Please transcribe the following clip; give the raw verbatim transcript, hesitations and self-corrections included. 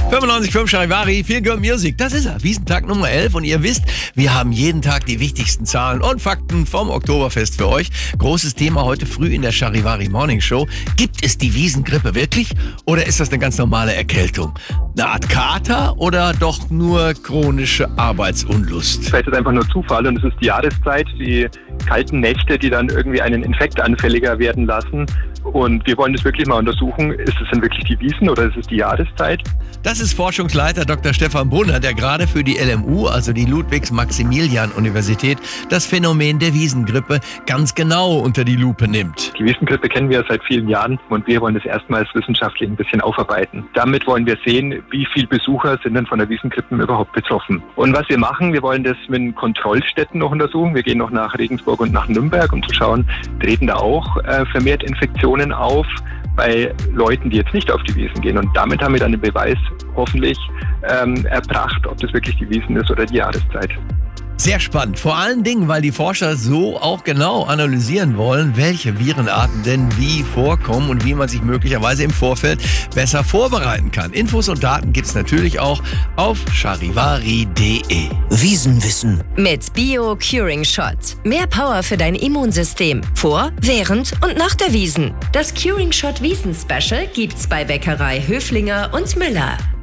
fünfundneunzig Komma fünf Charivari, Feel Good Music, das ist er, Wiesentag Nummer elf. Und ihr wisst, wir haben jeden Tag die wichtigsten Zahlen und Fakten vom Oktoberfest für euch. Großes Thema heute früh in der Charivari Morning Show. Gibt es die Wiesengrippe wirklich oder ist das eine ganz normale Erkältung? Eine Art Kater oder doch nur chronische Arbeitsunlust? Vielleicht ist es einfach nur Zufall und es ist die Jahreszeit, die kalten Nächte, die dann irgendwie einen Infekt anfälliger werden lassen. Und wir wollen das wirklich mal untersuchen. Ist es denn wirklich die Wiesen oder ist es die Jahreszeit? Das ist Forschungsleiter Doktor Stefan Brunner, der gerade für die L M U, also die Ludwigs-Maximilian-Universität, das Phänomen der Wiesengrippe ganz genau unter die Lupe nimmt. Die Wiesengrippe kennen wir seit vielen Jahren und wir wollen das erstmals wissenschaftlich ein bisschen aufarbeiten. Damit wollen wir sehen, wie viele Besucher sind denn von der Wiesengrippe überhaupt betroffen. Und was wir machen, wir wollen das mit Kontrollstätten noch untersuchen. Wir gehen noch nach Regensburg und nach Nürnberg, um zu schauen, treten da auch äh, vermehrt Infektionen auf bei Leuten, die jetzt nicht auf die Wiesn gehen. Und damit haben wir dann den Beweis hoffentlich ähm, erbracht, ob das wirklich die Wiesn ist oder die Jahreszeit. Sehr spannend, vor allen Dingen, weil die Forscher so auch genau analysieren wollen, welche Virenarten denn wie vorkommen und wie man sich möglicherweise im Vorfeld besser vorbereiten kann. Infos und Daten gibt's natürlich auch auf charivari punkt de. Wiesenwissen mit Bio Curing Shot. Mehr Power für dein Immunsystem. Vor, während und nach der Wiesn. Das Curing Shot Wiesn Special gibt's bei Bäckerei Höflinger und Müller.